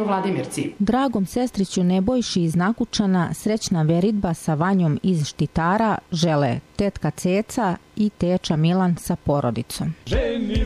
opštinu Vladimirci. Dragom sestriću Nebojši iz Nakučana srećna veridba sa Vanjom iz Štitara žele tetka Ceca i teča Milan sa porodicom.